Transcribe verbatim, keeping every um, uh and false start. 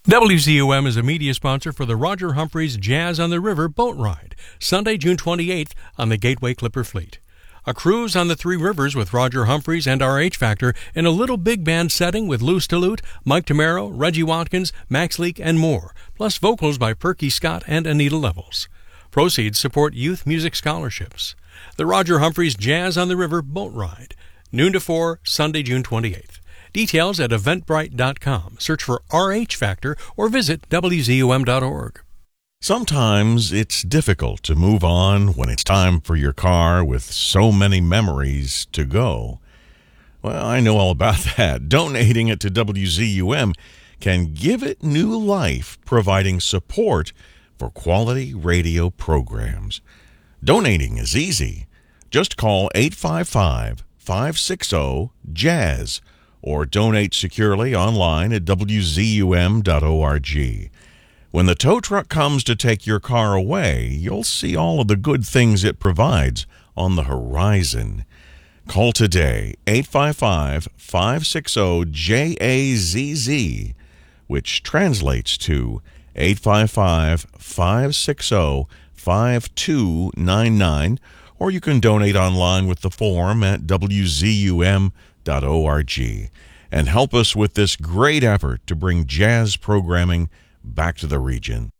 W Z U M is a media sponsor for the Roger Humphreys Jazz on the River boat ride, Sunday, June twenty-eighth on the Gateway Clipper Fleet. A cruise on the Three Rivers with Roger Humphreys and our H Factor in a little big band setting with Lou Stillute, Mike Tamaro, Reggie Watkins, Max Leak, and more, plus vocals by Perky Scott and Anita Levels. Proceeds support youth music scholarships. The Roger Humphreys Jazz on the River boat ride, noon to four, Sunday, June twenty-eighth. Details at eventbrite dot com. Search for R H Factor or visit W Z U M dot org. Sometimes it's difficult to move on when it's time for your car with so many memories to go. Well, I know all about that. Donating it to W Z U M can give it new life, providing support for quality radio programs. Donating is easy. Just call eight five five, five six zero, jazz or donate securely online at W Z U M dot org. When the tow truck comes to take your car away, you'll see all of the good things it provides on the horizon. Call today, eight five five, five six zero, J A Z Z, which translates to eight five five, five six zero, five two nine nine, or you can donate online with the form at W Z U M dot org and help us with this great effort to bring jazz programming back to the region.